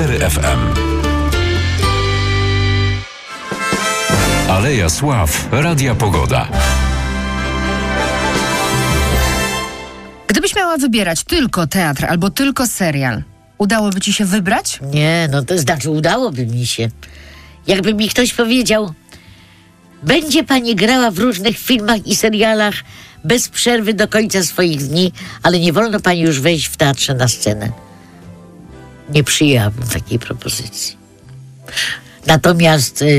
104 FM. Aleja Sław, Radia Pogoda. Gdybyś miała wybierać tylko teatr albo tylko serial, udałoby ci się wybrać? Nie, no to znaczy udałoby mi się. Jakby mi ktoś powiedział, będzie pani grała w różnych filmach i serialach bez przerwy do końca swoich dni, ale nie wolno pani już wejść w teatrze na scenę. Nie przyjęłabym takiej propozycji. Natomiast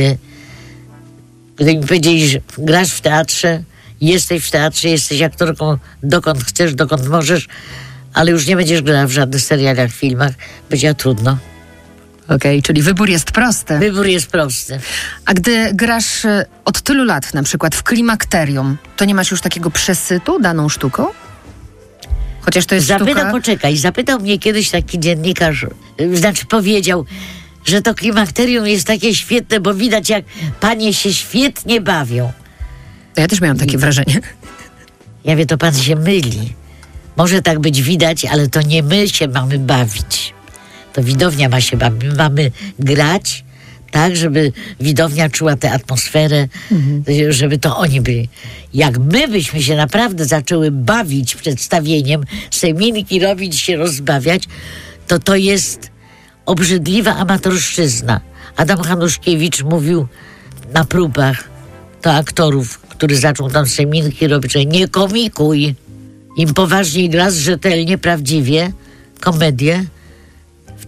gdy mi powiedzieli, że grasz w teatrze, jesteś aktorką dokąd chcesz, dokąd możesz, ale już nie będziesz grała w żadnych serialach, filmach, będzie trudno. Okej, czyli wybór jest prosty. Wybór jest prosty. A gdy grasz od tylu lat, na przykład w klimakterium, to nie masz już takiego przesytu daną sztuką? Chociaż to jest sztuka... Zapytał mnie kiedyś taki dziennikarz, powiedział, że to klimakterium jest takie świetne, bo widać, jak panie się świetnie bawią. Ja też miałam takie wrażenie. Ja wiem, to pan się myli. Może tak być widać, ale to nie my się mamy bawić. To widownia ma się bawić. My mamy grać tak, żeby widownia czuła tę atmosferę, żeby to oni byli. Jak my byśmy się naprawdę zaczęły bawić przedstawieniem, seminki robić, się rozbawiać, to jest obrzydliwa amatorszczyzna. Adam Hanuszkiewicz mówił na próbach do aktorów, który zaczął tam seminki robić, że nie komikuj. Im poważniej grasz, rzetelnie, prawdziwie, komedię, w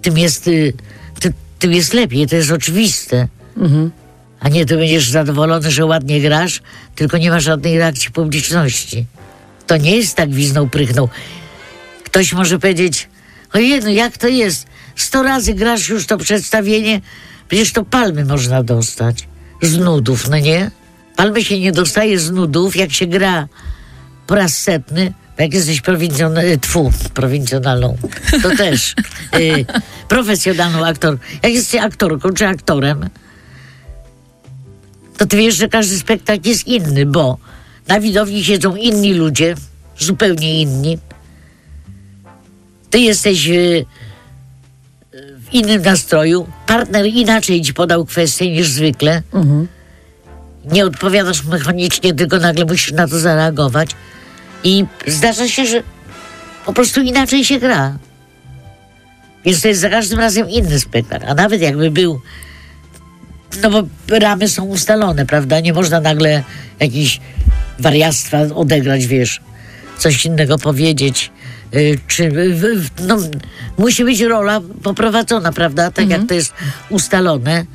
tym jest lepiej, to jest oczywiste. A nie, ty będziesz zadowolony, że ładnie grasz, tylko nie ma żadnej reakcji publiczności. To nie jest tak gwizną, prychnął. Ktoś może powiedzieć, ojej, no jak to jest? 100 razy grasz już to przedstawienie, przecież to palmy można dostać. Z nudów, no nie? Palmy się nie dostaje z nudów, jak się gra po raz setny, jak jesteś prowincjonalną, to też profesjonalną aktorką. Jak jesteś aktorką czy aktorem, to ty wiesz, że każdy spektakl jest inny, bo na widowni siedzą inni ludzie, zupełnie inni. Ty jesteś w innym nastroju, partner inaczej ci podał kwestię niż zwykle. Nie odpowiadasz mechanicznie, tylko nagle musisz na to zareagować. I zdarza się, że po prostu inaczej się gra. Więc to jest za każdym razem inny spektakl. A nawet jakby był, no bo ramy są ustalone, prawda? Nie można nagle jakiś wariactwa odegrać, wiesz, coś innego powiedzieć. Musi być rola poprowadzona, prawda? Tak jak to jest ustalone.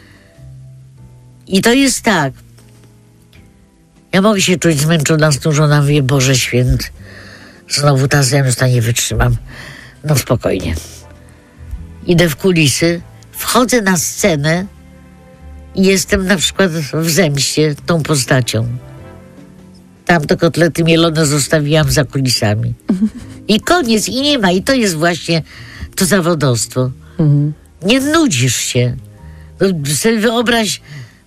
I to jest tak. Ja mogę się czuć zmęczona, znużona, mówię, Boże Święty, znowu ta zemsta, nie wytrzymam. No spokojnie. Idę w kulisy, wchodzę na scenę i jestem na przykład w zemście tą postacią. Tamte kotlety mielone zostawiłam za kulisami. I koniec, i nie ma. I to jest właśnie to zawodowstwo. Nie nudzisz się. Sobie wyobraź,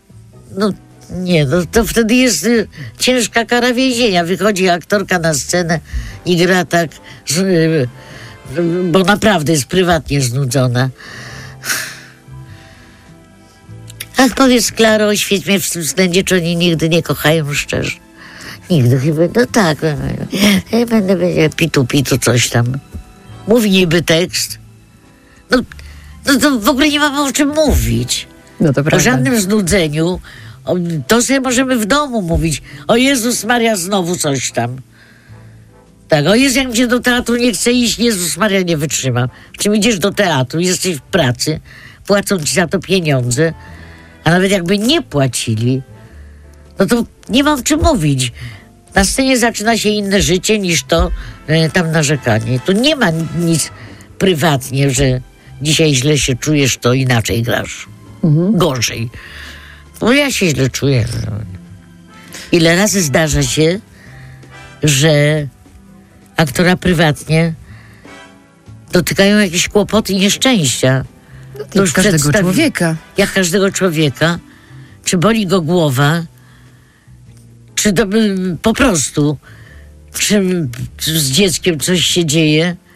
to wtedy jest ciężka kara więzienia. Wychodzi aktorka na scenę i gra tak, bo naprawdę jest prywatnie znudzona. Ach, powiedz, Klaro, oświeć mnie w tym względzie, czy oni nigdy nie kochają szczerze. Nigdy chyba, no tak. Będę pitu, coś tam. Mówi niby tekst. No to w ogóle nie mamy o czym mówić. No to prawda. O żadnym znudzeniu. To sobie możemy w domu mówić. O Jezus Maria, znowu coś tam. Tak, o Jezu, jak mi się do teatru nie chce iść, Jezus Maria, nie wytrzymam. Czym idziesz do teatru, jesteś w pracy, płacą ci za to pieniądze, a nawet jakby nie płacili, no to nie mam czym mówić. Na scenie zaczyna się inne życie niż to tam narzekanie. Tu nie ma nic prywatnie, że dzisiaj źle się czujesz, to inaczej grasz. Gorzej. Bo ja się źle czuję. Ile razy zdarza się, że aktora prywatnie dotykają jakieś kłopoty i nieszczęścia. To już każdego człowieka. Jak każdego człowieka. Czy boli go głowa, czy to po prostu, czy z dzieckiem coś się dzieje,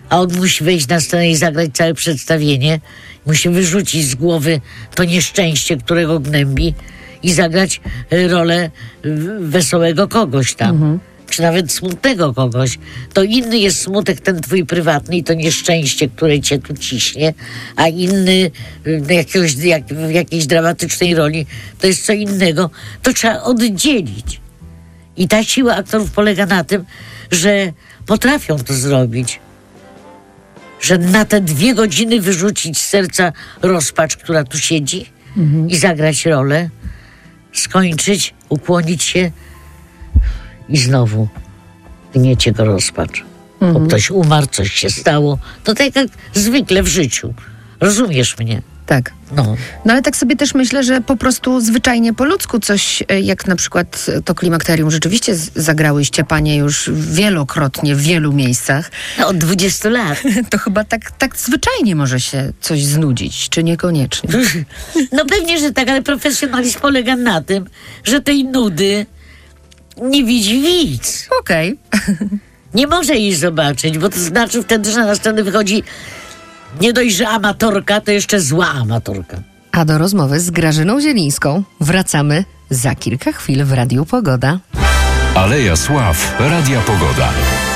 a on musi wejść na scenę i zagrać całe przedstawienie. Musi wyrzucić z głowy to nieszczęście, które go gnębi i zagrać rolę wesołego kogoś tam. Czy nawet smutnego kogoś. To inny jest smutek ten twój prywatny i to nieszczęście, które cię tu ciśnie, a inny w jakiejś dramatycznej roli to jest co innego. To trzeba oddzielić. I ta siła aktorów polega na tym, że potrafią to zrobić. Że na te 2 godziny wyrzucić z serca rozpacz, która tu siedzi i zagrać rolę, skończyć, ukłonić się i znowu gniecie go rozpacz. Bo ktoś umarł, coś się stało. To tak jak zwykle w życiu. Rozumiesz mnie? Tak. No. No ale tak sobie też myślę, że po prostu zwyczajnie po ludzku coś, jak na przykład to klimakterium rzeczywiście zagrałyście panie już wielokrotnie w wielu miejscach. No, od 20 lat. To chyba tak zwyczajnie może się coś znudzić, czy niekoniecznie? No pewnie, że tak, ale profesjonalizm polega na tym, że tej nudy nie widzi widz. Okej. Nie może jej zobaczyć, bo to znaczy wtedy, że na scenę wychodzi nie dość, że amatorka, to jeszcze zła amatorka. A do rozmowy z Grażyną Zielińską wracamy za kilka chwil w Radiu Pogoda. Aleja Sław, Radia Pogoda.